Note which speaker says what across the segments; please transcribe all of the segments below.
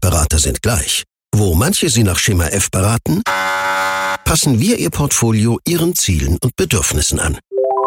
Speaker 1: Berater sind gleich. Wo manche Sie nach Schema F beraten, passen wir Ihr Portfolio Ihren Zielen und Bedürfnissen an.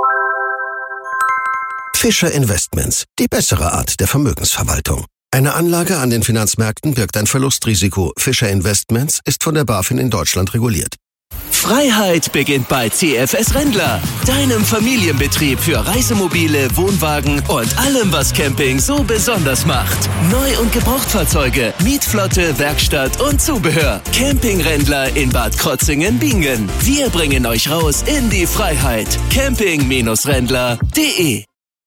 Speaker 1: Fischer Investments, die bessere Art der Vermögensverwaltung. Eine Anlage an den Finanzmärkten birgt ein Verlustrisiko. Fischer Investments ist von der BaFin in Deutschland reguliert.
Speaker 2: Freiheit beginnt bei CFS Rendler, deinem Familienbetrieb für Reisemobile, Wohnwagen und allem, was Camping so besonders macht. Neu- und Gebrauchtfahrzeuge, Mietflotte, Werkstatt und Zubehör. Camping Rendler in Bad Krotzingen-Bingen. Wir bringen euch raus in die Freiheit. Camping-Rendler.de.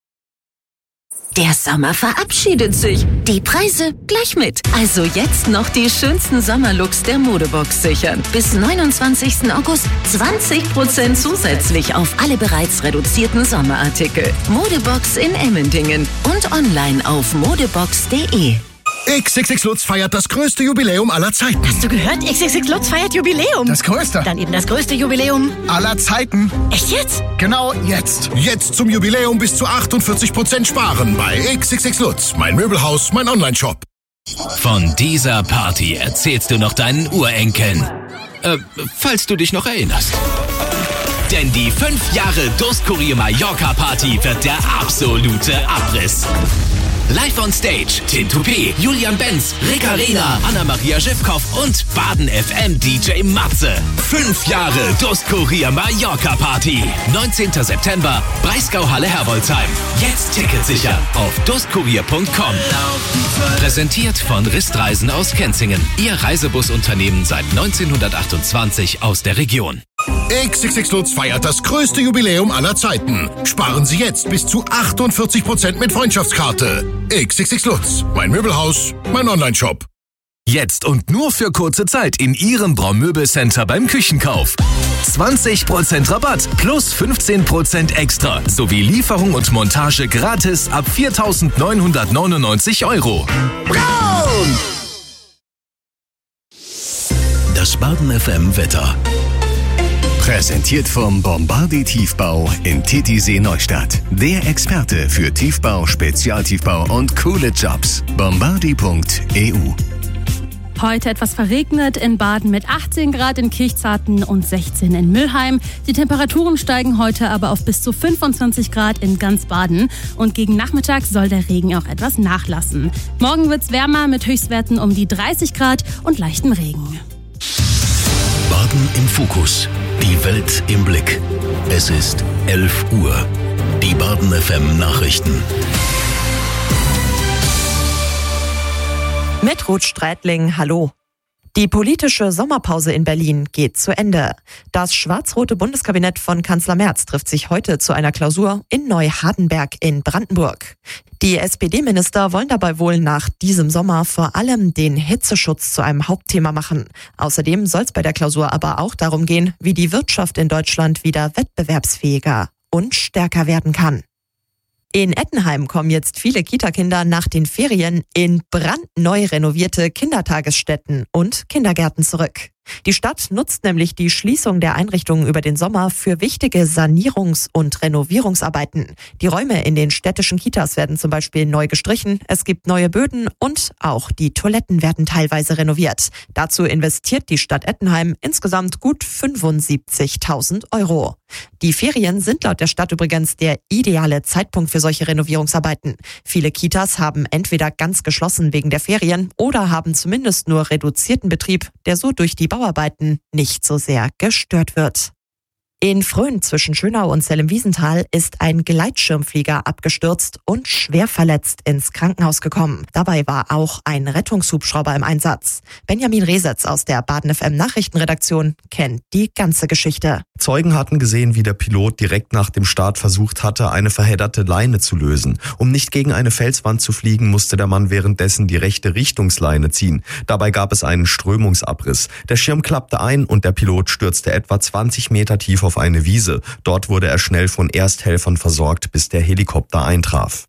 Speaker 3: Der Sommer verabschiedet sich. Die Preise gleich mit. Also jetzt noch die schönsten Sommerlooks der Modebox sichern. Bis 29. August 20% zusätzlich auf alle bereits reduzierten Sommerartikel. Modebox in Emmendingen und online auf modebox.de.
Speaker 4: XXX Lutz feiert das größte Jubiläum aller Zeiten.
Speaker 5: Hast du gehört? XXX Lutz feiert Jubiläum.
Speaker 4: Das größte.
Speaker 5: Dann eben das größte Jubiläum
Speaker 4: aller Zeiten.
Speaker 5: Echt jetzt?
Speaker 4: Genau jetzt. Jetzt zum Jubiläum bis zu 48% sparen bei XXX Lutz. Mein Möbelhaus, mein Onlineshop.
Speaker 6: Von dieser Party erzählst du noch deinen Urenkeln. Falls du dich noch erinnerst. Denn die 5 Jahre Durstkurier Mallorca Party wird der absolute Abriss. Live on Stage, Tinto P, Julian Benz, Rick Arena, Anna-Maria Schiffkoff und Baden FM DJ Matze. 5 Jahre Durstkurier Mallorca Party. 19. September, Breisgau-Halle Herbolzheim. Jetzt Ticket sichern auf durstkurier.com. Präsentiert von Ristreisen aus Kenzingen. Ihr Reisebusunternehmen seit 1928 aus der Region.
Speaker 4: XXX Lutz feiert das größte Jubiläum aller Zeiten. Sparen Sie jetzt bis zu 48% mit Freundschaftskarte. XXX Lutz, mein Möbelhaus, mein Onlineshop.
Speaker 6: Jetzt und nur für kurze Zeit in Ihrem Braumöbelcenter beim Küchenkauf. 20% Rabatt plus 15% extra sowie Lieferung und Montage gratis ab 4.999 €.
Speaker 4: Braun!
Speaker 1: Das Baden FM Wetter. Präsentiert vom Bombardier Tiefbau in Titisee Neustadt. Der Experte für Tiefbau, Spezialtiefbau und coole Jobs. Bombardier.eu.
Speaker 7: Heute etwas verregnet in Baden mit 18 Grad in Kirchzarten und 16 in Mülheim. Die Temperaturen steigen heute aber auf bis zu 25 Grad in ganz Baden. Und gegen Nachmittag soll der Regen auch etwas nachlassen. Morgen wird's wärmer mit Höchstwerten um die 30 Grad und leichten Regen.
Speaker 1: Baden im Fokus. Die Welt im Blick. Es ist 11 Uhr. Die Baden FM Nachrichten.
Speaker 8: Mit Ruth Streitling, hallo. Die politische Sommerpause in Berlin geht zu Ende. Das schwarz-rote Bundeskabinett von Kanzler Merz trifft sich heute zu einer Klausur in Neuhardenberg in Brandenburg. Die SPD-Minister wollen dabei wohl nach diesem Sommer vor allem den Hitzeschutz zu einem Hauptthema machen. Außerdem soll es bei der Klausur aber auch darum gehen, wie die Wirtschaft in Deutschland wieder wettbewerbsfähiger und stärker werden kann. In Ettenheim kommen jetzt viele Kita-Kinder nach den Ferien in brandneu renovierte Kindertagesstätten und Kindergärten zurück. Die Stadt nutzt nämlich die Schließung der Einrichtungen über den Sommer für wichtige Sanierungs- und Renovierungsarbeiten. Die Räume in den städtischen Kitas werden zum Beispiel neu gestrichen, es gibt neue Böden und auch die Toiletten werden teilweise renoviert. Dazu investiert die Stadt Ettenheim insgesamt gut 75.000 €. Die Ferien sind laut der Stadt übrigens der ideale Zeitpunkt für solche Renovierungsarbeiten. Viele Kitas haben entweder ganz geschlossen wegen der Ferien oder haben zumindest nur reduzierten Betrieb, der so durch die Bauarbeiten nicht so sehr gestört wird. In Fröhn zwischen Schönau und Zell-im-Wiesental ist ein Gleitschirmflieger abgestürzt und schwer verletzt ins Krankenhaus gekommen. Dabei war auch ein Rettungshubschrauber im Einsatz. Benjamin Resetz aus der Baden FM Nachrichtenredaktion kennt die ganze Geschichte.
Speaker 9: Zeugen hatten gesehen, wie der Pilot direkt nach dem Start versucht hatte, eine verhedderte Leine zu lösen. Um nicht gegen eine Felswand zu fliegen, musste der Mann währenddessen die rechte Richtungsleine ziehen. Dabei gab es einen Strömungsabriss. Der Schirm klappte ein und der Pilot stürzte etwa 20 Meter tief auf eine Wiese. Dort wurde er schnell von Ersthelfern versorgt, bis der Helikopter eintraf.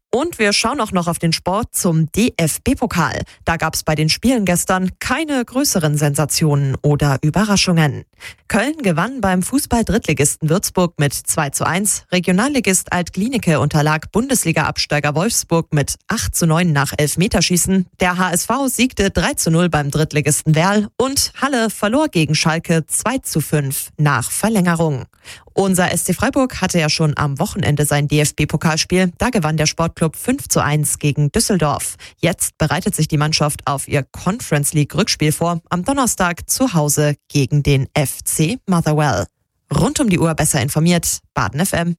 Speaker 8: Und wir schauen auch noch auf den Sport zum DFB-Pokal. Da gab es bei den Spielen gestern keine größeren Sensationen oder Überraschungen. Köln gewann beim Fußball-Drittligisten Würzburg mit 2:1. Regionalligist Alt-Glienicke unterlag Bundesliga-Absteiger Wolfsburg mit 8:9 nach Elfmeterschießen. Der HSV siegte 3:0 beim Drittligisten Werl und Halle verlor gegen Schalke 2:5 nach Verlängerung. Unser SC Freiburg hatte ja schon am Wochenende sein DFB-Pokalspiel. Da gewann der Sportclub 5:1 gegen Düsseldorf. Jetzt bereitet sich die Mannschaft auf ihr Conference League Rückspiel vor. Am Donnerstag zu Hause gegen den FC Motherwell. Rund um die Uhr besser informiert, Baden FM.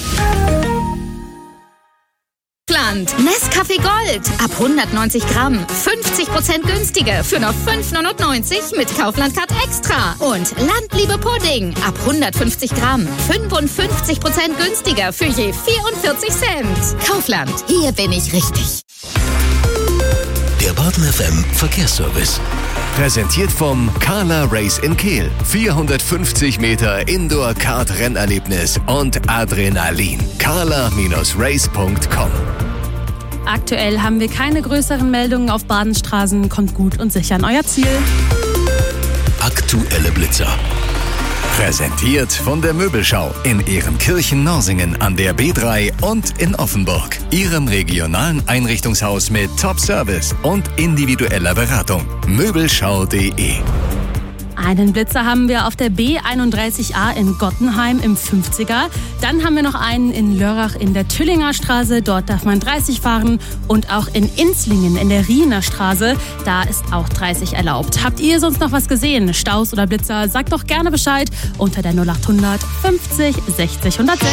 Speaker 10: Kaufland. Nescafé Gold. Ab 190 Gramm. 50% günstiger für nur 5,99 mit Kaufland-Card Extra. Und Landliebe Pudding. Ab 150 Gramm. 55% günstiger für je 44 Cent. Kaufland. Hier bin ich richtig.
Speaker 2: Der Baden FM Verkehrsservice. Präsentiert vom Carla Race in Kehl. 450 Meter Indoor-Kart-Rennerlebnis und Adrenalin. carla-race.com.
Speaker 7: Aktuell haben wir keine größeren Meldungen auf Badenstraßen. Kommt gut und sicher an euer Ziel.
Speaker 2: Aktuelle Blitzer. Präsentiert von der Möbelschau in Ehrenkirchen-Norsingen an der B3 und in Offenburg. Ihrem regionalen Einrichtungshaus mit Top-Service und individueller Beratung. Möbelschau.de.
Speaker 7: Einen Blitzer haben wir auf der B31A in Gottenheim im 50er. Dann haben wir noch einen in Lörrach in der Tüllinger Straße. Dort darf man 30 fahren. Und auch in Inzlingen in der Riener Straße. Da ist auch 30 erlaubt. Habt ihr sonst noch was gesehen? Staus oder Blitzer? Sagt doch gerne Bescheid unter der 0800 50 60 106.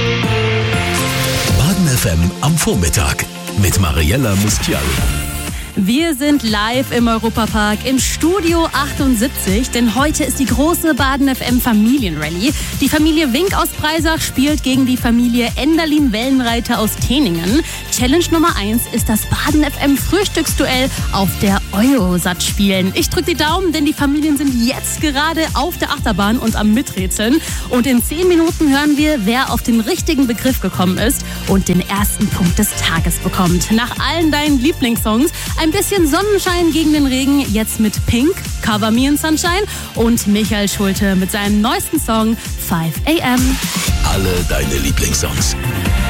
Speaker 2: Baden FM am Vormittag mit Mariella Mustial.
Speaker 7: Wir sind live im Europapark im Studio 78, denn heute ist die große Baden FM Familienrallye. Die Familie Wink aus Breisach spielt gegen die Familie Enderlin-Wellenreiter aus Teningen. Challenge Nummer 1 ist das Baden FM Frühstücksduell auf der Eurosat spielen. Ich drücke die Daumen, denn die Familien sind jetzt gerade auf der Achterbahn und am Miträtseln. Und in 10 Minuten hören wir, wer auf den richtigen Begriff gekommen ist und den ersten Punkt des Tages bekommt. Nach allen deinen Lieblingssongs ein bisschen Sonnenschein gegen den Regen, jetzt mit Pink, Cover Me in Sunshine und Michael Schulte mit seinem neuesten Song 5 AM.
Speaker 2: Alle deine Lieblingssongs.